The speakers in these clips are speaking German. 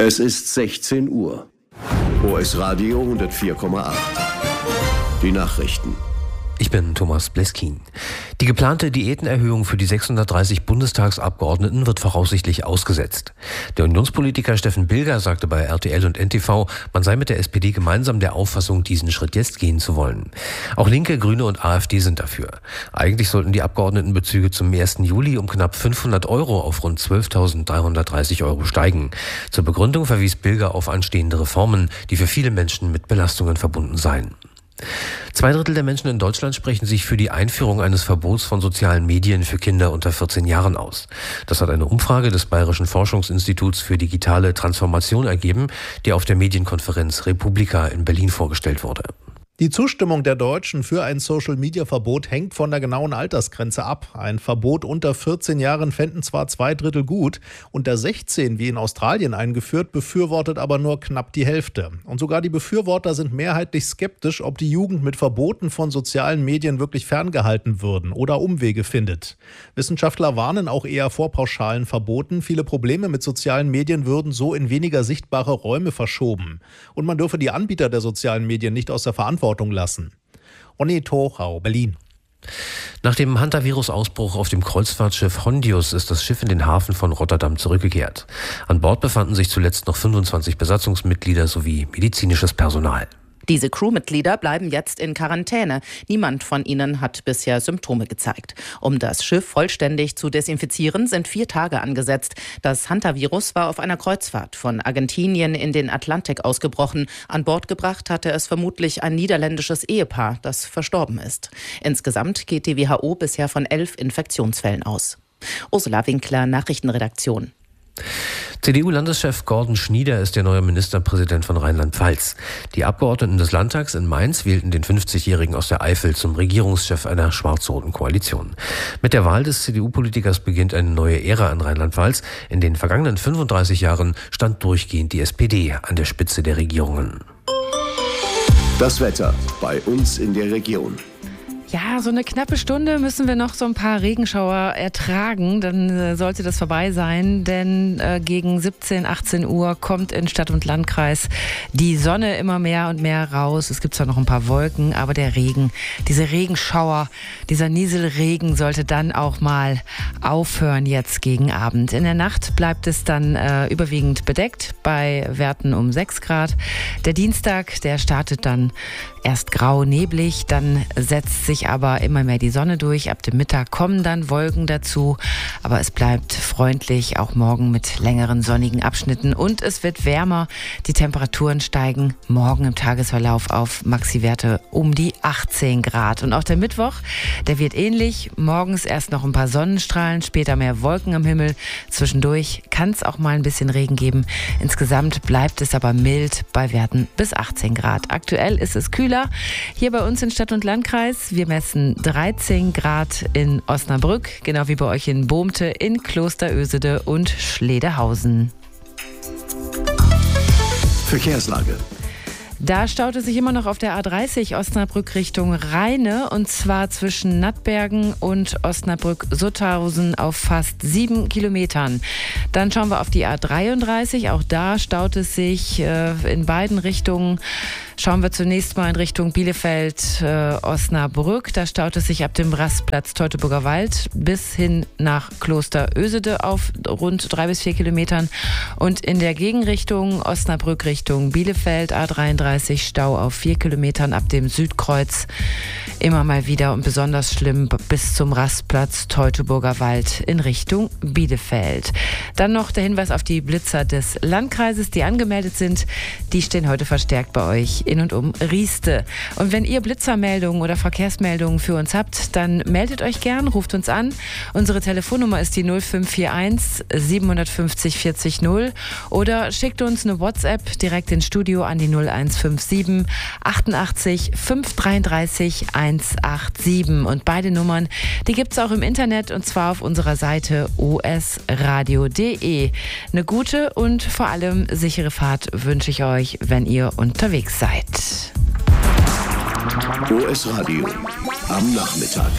Es ist 16 Uhr. OS Radio 104,8. Die Nachrichten. Ich bin Thomas Bleskin. Die geplante Diätenerhöhung für die 630 Bundestagsabgeordneten wird voraussichtlich ausgesetzt. Der Unionspolitiker Steffen Bilger sagte bei RTL und NTV, man sei mit der SPD gemeinsam der Auffassung, diesen Schritt jetzt gehen zu wollen. Auch Linke, Grüne und AfD sind dafür. Eigentlich sollten die Abgeordnetenbezüge zum 1. Juli um knapp 500 Euro auf rund 12.330 Euro steigen. Zur Begründung verwies Bilger auf anstehende Reformen, die für viele Menschen mit Belastungen verbunden seien. 2/3 der Menschen in Deutschland sprechen sich für die Einführung eines Verbots von sozialen Medien für Kinder unter 14 Jahren aus. Das hat eine Umfrage des Bayerischen Forschungsinstituts für digitale Transformation ergeben, die auf der Medienkonferenz Republika in Berlin vorgestellt wurde. Die Zustimmung der Deutschen für ein Social-Media-Verbot hängt von der genauen Altersgrenze ab. Ein Verbot unter 14 Jahren fänden zwar 2/3 gut, unter 16, wie in Australien eingeführt, befürwortet aber nur knapp die Hälfte. Und sogar die Befürworter sind mehrheitlich skeptisch, ob die Jugend mit Verboten von sozialen Medien wirklich ferngehalten würden oder Umwege findet. Wissenschaftler warnen auch eher vor pauschalen Verboten. Viele Probleme mit sozialen Medien würden so in weniger sichtbare Räume verschoben. Und man dürfe die Anbieter der sozialen Medien nicht aus der Verantwortung lassen. Onni Tochau, Berlin. Nach dem Hantavirus-Ausbruch auf dem Kreuzfahrtschiff Hondius ist das Schiff in den Hafen von Rotterdam zurückgekehrt. An Bord befanden sich zuletzt noch 25 Besatzungsmitglieder sowie medizinisches Personal. Diese Crewmitglieder bleiben jetzt in Quarantäne. Niemand von ihnen hat bisher Symptome gezeigt. Um das Schiff vollständig zu desinfizieren, sind 4 Tage angesetzt. Das Hantavirus war auf einer Kreuzfahrt von Argentinien in den Atlantik ausgebrochen. An Bord gebracht hatte es vermutlich ein niederländisches Ehepaar, das verstorben ist. Insgesamt geht die WHO bisher von 11 Infektionsfällen aus. Ursula Winkler, Nachrichtenredaktion. CDU-Landeschef Gordon Schnieder ist der neue Ministerpräsident von Rheinland-Pfalz. Die Abgeordneten des Landtags in Mainz wählten den 50-Jährigen aus der Eifel zum Regierungschef einer schwarz-roten Koalition. Mit der Wahl des CDU-Politikers beginnt eine neue Ära in Rheinland-Pfalz. In den vergangenen 35 Jahren stand durchgehend die SPD an der Spitze der Regierungen. Das Wetter bei uns in der Region. Ja, so eine knappe Stunde müssen wir noch so ein paar Regenschauer ertragen, dann sollte das vorbei sein, denn gegen 17, 18 Uhr kommt in Stadt und Landkreis die Sonne immer mehr und mehr raus. Es gibt zwar noch ein paar Wolken, aber der Regen, diese Regenschauer, dieser Nieselregen sollte dann auch mal aufhören jetzt gegen Abend. In der Nacht bleibt es dann überwiegend bedeckt bei Werten um 6 Grad. Der Dienstag, der startet dann erst grau, neblig, dann setzt sich aber immer mehr die Sonne durch. Ab dem Mittag kommen dann Wolken dazu, aber es bleibt freundlich, auch morgen mit längeren sonnigen Abschnitten und es wird wärmer. Die Temperaturen steigen morgen im Tagesverlauf auf Maxi-Werte um die 18 Grad. Und auch der Mittwoch, der wird ähnlich. Morgens erst noch ein paar Sonnenstrahlen, später mehr Wolken am Himmel. Zwischendurch kann es auch mal ein bisschen Regen geben. Insgesamt bleibt es aber mild bei Werten bis 18 Grad. Aktuell ist es kühler hier bei uns in Stadt und Landkreis. Wir messen 13 Grad in Osnabrück, genau wie bei euch in Bohmte, in Klosterösede und Schledehausen. Verkehrslage. Da staut es sich immer noch auf der A30 Osnabrück Richtung Rheine und zwar zwischen Nattbergen und Osnabrück-Sutthausen auf fast 7 Kilometern. Dann schauen wir auf die A33, auch da staut es sich in beiden Richtungen. Schauen wir zunächst mal in Richtung Bielefeld, Osnabrück. Da staut es sich ab dem Rastplatz Teutoburger Wald bis hin nach Klosterösede auf rund 3 bis 4 Kilometern. Und in der Gegenrichtung Osnabrück Richtung Bielefeld, A33, Stau auf 4 Kilometern ab dem Südkreuz. Immer mal wieder und besonders schlimm bis zum Rastplatz Teutoburger Wald in Richtung Bielefeld. Dann noch der Hinweis auf die Blitzer des Landkreises, die angemeldet sind. Die stehen heute verstärkt bei euch in und um Rieste. Und wenn ihr Blitzermeldungen oder Verkehrsmeldungen für uns habt, dann meldet euch gern, ruft uns an. Unsere Telefonnummer ist die 0541 750 40 0 oder schickt uns eine WhatsApp direkt ins Studio an die 0157 88 533 187. Und beide Nummern, die gibt es auch im Internet und zwar auf unserer Seite osradio.de. Eine gute und vor allem sichere Fahrt wünsche ich euch, wenn ihr unterwegs seid. OS Radio am Nachmittag.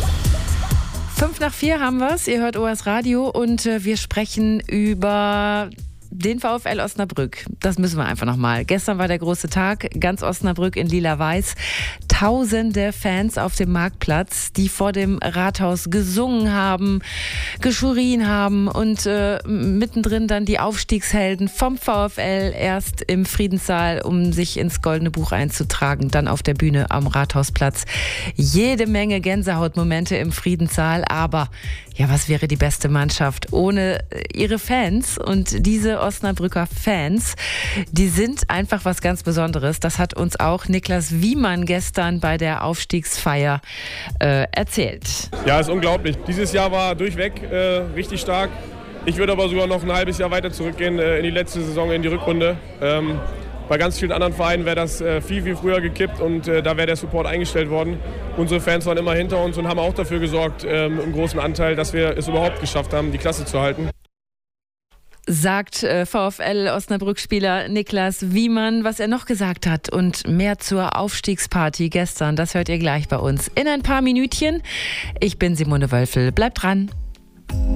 5 nach 4 haben wir es. Ihr hört OS Radio und wir sprechen über den VfL Osnabrück. Das müssen wir einfach nochmal. Gestern war der große Tag, ganz Osnabrück in lila-weiß. Tausende Fans auf dem Marktplatz, die vor dem Rathaus gesungen haben, geschrien haben und mittendrin dann die Aufstiegshelden vom VfL erst im Friedenssaal, um sich ins Goldene Buch einzutragen, dann auf der Bühne am Rathausplatz. Jede Menge Gänsehautmomente im Friedenssaal, aber ja, was wäre die beste Mannschaft ohne ihre Fans? Und diese Osnabrücker Fans, die sind einfach was ganz Besonderes. Das hat uns auch Niklas Wiemann gestern bei der Aufstiegsfeier erzählt. Ja, ist unglaublich. Dieses Jahr war durchweg richtig stark. Ich würde aber sogar noch ein halbes Jahr weiter zurückgehen in die letzte Saison, in die Rückrunde. Bei ganz vielen anderen Vereinen wäre das viel, viel früher gekippt und da wäre der Support eingestellt worden. Unsere Fans waren immer hinter uns und haben auch dafür gesorgt, im großen Anteil, dass wir es überhaupt geschafft haben, die Klasse zu halten. Sagt VfL Osnabrück-Spieler Niklas Wiemann, was er noch gesagt hat und mehr zur Aufstiegsparty gestern, das hört ihr gleich bei uns in ein paar Minütchen. Ich bin Simone Wölfel, bleibt dran.